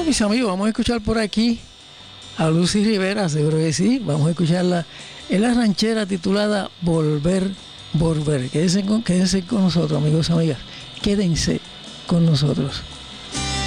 mis amigos, vamos a escuchar por aquí a Lucy Rivera, seguro que sí. Vamos a escucharla en la ranchera titulada Volver, Volver. Quédense con nosotros, amigos y amigas. Quédense con nosotros.